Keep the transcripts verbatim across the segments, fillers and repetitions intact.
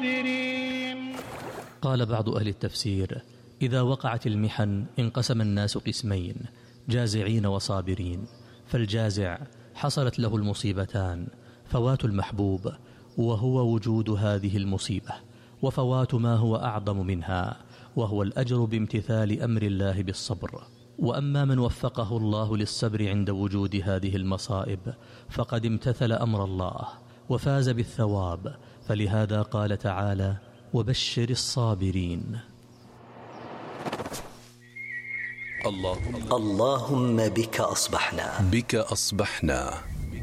قال بعض أهل التفسير: إذا وقعت المحن انقسم الناس قسمين، جازعين وصابرين. فالجازع حصلت له المصيبتان: فوات المحبوب وهو وجود هذه المصيبة، وفوات ما هو أعظم منها وهو الأجر بامتثال أمر الله بالصبر. وأما من وفقه الله للصبر عند وجود هذه المصائب فقد امتثل أمر الله وفاز بالثواب. فلهذا قال تعالى: وبشر الصابرين. اللهم, اللهم بك أصبحنا بك أصبحنا.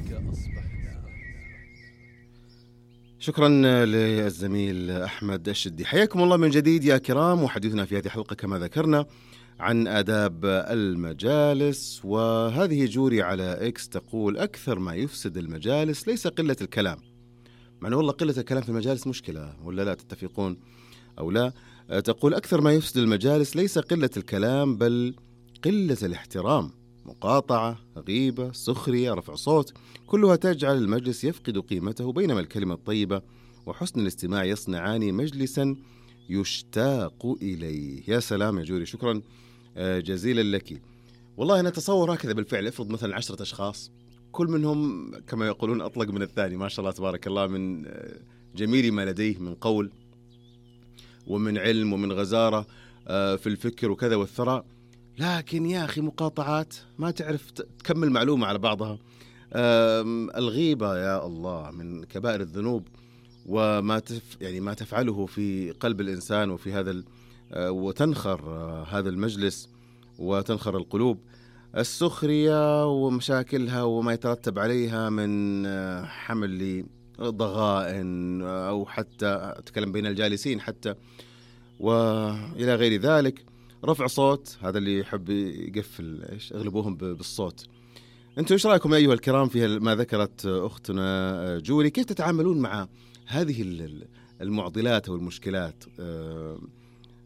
شكرا للزميل أحمد الشدي. حياكم الله من جديد يا كرام، وحديثنا في هذه الحلقة كما ذكرنا عن آداب المجالس. وهذه جوري على إكس تقول: أكثر ما يفسد المجالس ليس قلة الكلام. معنى والله قلة الكلام في المجالس مشكلة، ولا لا تتفقون أو لا؟ تقول: أكثر ما يفسد المجالس ليس قلة الكلام بل قلة الاحترام، مقاطعة، غيبة، سخرية، رفع صوت، كلها تجعل المجلس يفقد قيمته، بينما الكلمة الطيبة وحسن الاستماع يصنعان مجلسا يشتاق إليه. يا سلام يا جوري، شكرا جزيلا لك. والله أنا أتصور هكذا بالفعل. افرض مثلا عشرة أشخاص كل منهم كما يقولون أطلق من الثاني، ما شاء الله تبارك الله، من جميل ما لديه من قول ومن علم ومن غزارة في الفكر وكذا والثراء، لكن يا أخي مقاطعات ما تعرف تكمل معلومة على بعضها. الغيبة يا الله من كبائر الذنوب، وما تف يعني ما تفعله في قلب الإنسان وفي هذا وتنخر هذا المجلس وتنخر القلوب. السخرية ومشاكلها وما يترتب عليها من حمل ضغائن أو حتى أتكلم بين الجالسين حتى وإلى غير ذلك. رفع صوت، هذا اللي يحب يقفل إيش اغلبوهم بالصوت. أنتم إيش رأيكم أيها الكرام في ما ذكرت أختنا جوري؟ كيف تتعاملون مع هذه المعضلات والمشكلات؟